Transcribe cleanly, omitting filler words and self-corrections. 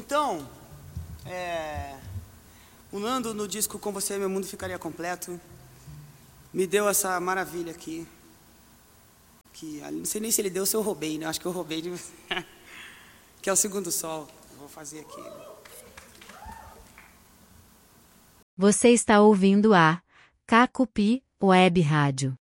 Então, o Nando, no disco Com Você Meu Mundo Ficaria Completo, me deu essa maravilha aqui. Que não sei nem se ele deu ou se eu roubei, né? Acho que eu roubei de você. Que é o Segundo Sol. Eu vou fazer aqui. Você está ouvindo a Cacupi Web Rádio.